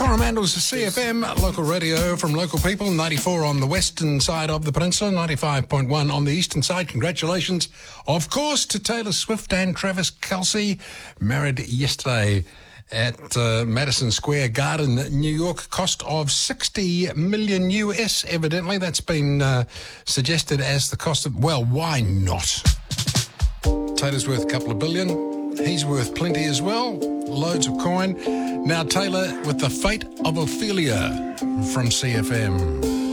Coromandel's CFM, local radio from local people, 94 on the western side of the peninsula, 95.1 on the eastern side. Congratulations, of course, to Taylor Swift and Travis Kelce, married yesterday at Madison Square Garden, New York. Cost of $60 million US, evidently. That's been suggested as the cost of, well, why not? Taylor's worth a couple of billion. He's worth plenty as well. Loads of coin. Now Taylor with The Fate of Ophelia from CFM.